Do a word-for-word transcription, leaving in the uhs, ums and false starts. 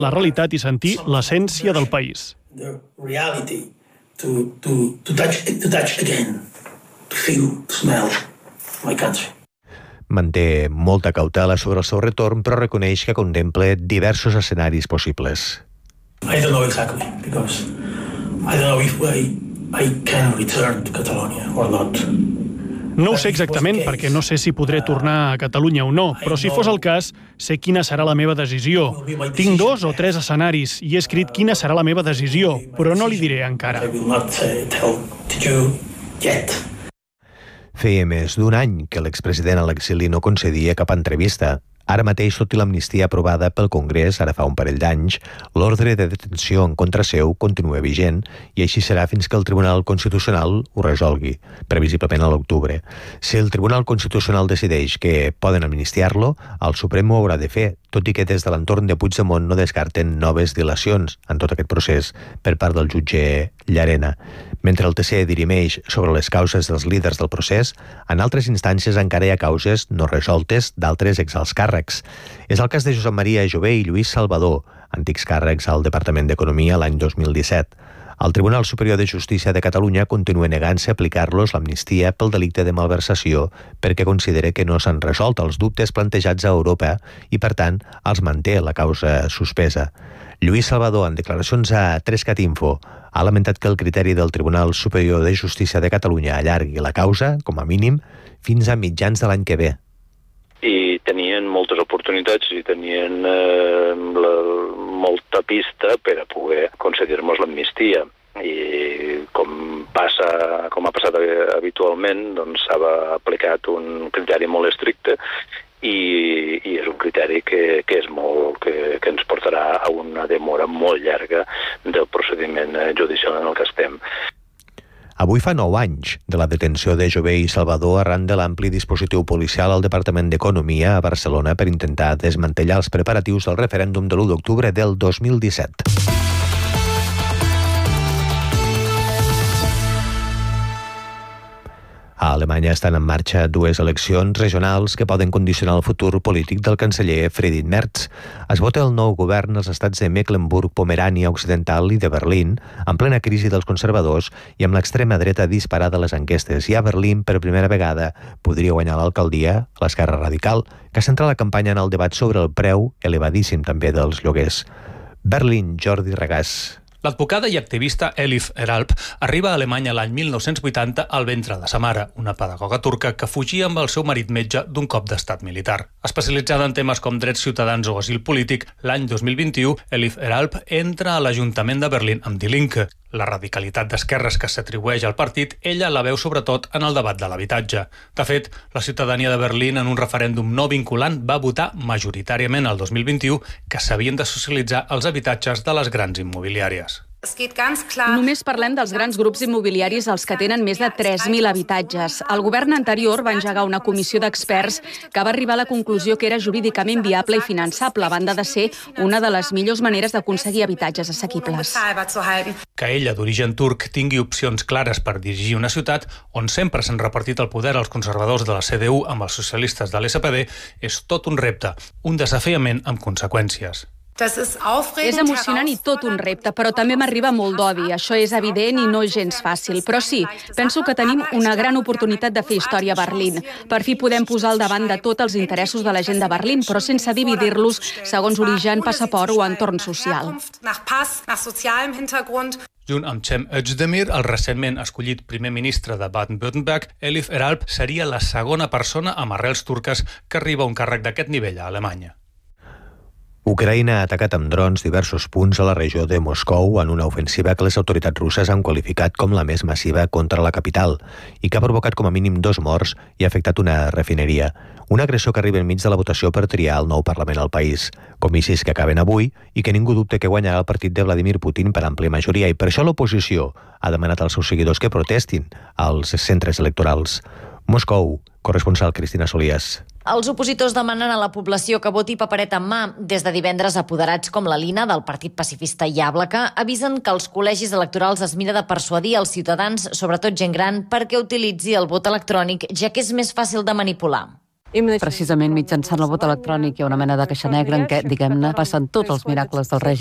la realitat i sentir l'essència del país. The reality to to to touch to touch again, to feel, to smell my country. Manté molta cautela sobre el seu retorn, però reconeix que contempla diversos escenaris possibles. I don't know exactly, because I don't know if I, I can return to Catalonia or not. No ho sé exactament perquè no sé si podré tornar a Catalunya o no, però si fos el cas, sé quina serà la meva decisió. Tinc dos o tres escenaris i he escrit quina serà la meva decisió, però no li diré encara. I will not uh, tell to you yet. Feia més d'un any que l'expresident a l'exili no concedia cap entrevista. Ara mateix, tot i l'amnistia aprovada pel Congrés, ara fa un parell d'anys, l'ordre de detenció en contra seu continua vigent i així serà fins que el Tribunal Constitucional ho resolgui, previsiblement a l'octubre. Si el Tribunal Constitucional decideix que poden amnistiar-lo, el Suprem ho haurà de fer, tot i que des de l'entorn de Puigdemont no descarten noves dilacions en tot aquest procés per part del jutge Llarena. Mentre el T C dirimeix sobre les causes dels líders del procés, en altres instàncies encara hi ha causes no resoltes d'altres exalts càrrecs. És el cas de Josep Maria Jové i Lluís Salvador, antics càrrecs al Departament d'Economia l'any dos mil disset. El Tribunal Superior de Justícia de Catalunya continua negant-se a aplicar-los l'amnistia pel delicte de malversació perquè considera que no s'han resolt els dubtes plantejats a Europa i, per tant, els manté la causa suspesa. Lluís Salvador, en declaracions a tres cat info, ha lamentat que el criteri del Tribunal Superior de Justícia de Catalunya allargui la causa, com a mínim, fins a mitjans de l'any que ve. I tenien moltes oportunitats i tenien eh, la, molta pista per a poder concedir-nos l'amnistia. I com passa, com ha passat habitualment, doncs s'ha aplicat un criteri molt estricte i, i és un criteri que, que és molt, que, que ens portarà a una demora molt llarga del procediment judicial en el que estem. Avui fa nou anys de la detenció de Jové i Salvador arran de l'ampli dispositiu policial al Departament d'Economia a Barcelona per intentar desmantellar els preparatius del referèndum de l'u d'octubre del dos mil disset. A Alemanya estan en marxa dues eleccions regionals que poden condicionar el futur polític del canceller Friedrich Merz. Es vota el nou govern als estats de Mecklenburg-Pomerània Occidental i de Berlín, en plena crisi dels conservadors i amb l'extrema dreta disparada a les enquestes. I a Berlín, per primera vegada, podria guanyar l'alcaldia l'Esquerra Radical, que centra la campanya en el debat sobre el preu elevadíssim també dels lloguers. Berlín, Jordi Regàs. L'advocada i activista Elif Eralp arriba a Alemanya l'any mil nou-cents vuitanta al ventre de sa mare, una pedagoga turca que fugia amb el seu marit metge d'un cop d'estat militar. Especialitzada en temes com drets ciutadans o asil polític, l'any dos mil vint-i-u, Elif Eralp entra a l'Ajuntament de Berlín amb Die Linke. La radicalitat d'esquerres que s'atribueix al partit, ella la veu sobretot en el debat de l'habitatge. De fet, la ciutadania de Berlín en un referèndum no vinculant va votar majoritàriament el dos mil vint-i-u que s'havien de socialitzar els habitatges de les grans immobiliàries. Només parlem dels grans grups immobiliaris els que tenen més de tres mil habitatges. El govern anterior va engegar una comissió d'experts que va arribar a la conclusió que era jurídicament viable i finançable, a banda de ser una de les millors maneres d'aconseguir habitatges assequibles. Que ella, d'origen turc, tingui opcions clares per dirigir una ciutat on sempre s'han repartit el poder als conservadors de la C D U amb els socialistes de l'S P D és tot un repte, un desafiament amb conseqüències. És emocionant i tot un repte, però també m'arriba molt d'odi. Això és evident i no és gens fàcil. Però sí, penso que tenim una gran oportunitat de fer història a Berlín. Per fi podem posar al davant de tot els interessos de la gent de Berlín, però sense dividir-los segons origen, passaport o entorn social. Junt amb Cem Özdemir, el recentment escollit primer ministre de Baden-Württemberg, Elif Eralp seria la segona persona amb arrels turques que arriba a un càrrec d'aquest nivell a Alemanya. Ucraïna ha atacat amb drons diversos punts a la regió de Moscou en una ofensiva que les autoritats russes han qualificat com la més massiva contra la capital i que ha provocat com a mínim dos morts i ha afectat una refineria. Una agressió que arriba enmig de la votació per triar el nou Parlament al país. Comicis que acaben avui i que ningú dubta que guanyarà el partit de Vladimir Putin per àmplia majoria i per això l'oposició ha demanat als seus seguidors que protestin als centres electorals. Moscou, corresponsal Cristina Solías. Els opositors demanen a la població que voti papereta en mà. Des de divendres, apoderats com la Lina, del Partit Pacifista i Àblaca, avisen que els col·legis electorals es mira de persuadir els ciutadans, sobretot gent gran, perquè utilitzi el vot electrònic, ja que és més fàcil de manipular. Precisament mitjançant el vot electrònic hi ha una mena de caixa negra en què, diguem-ne, passen tots els miracles del règim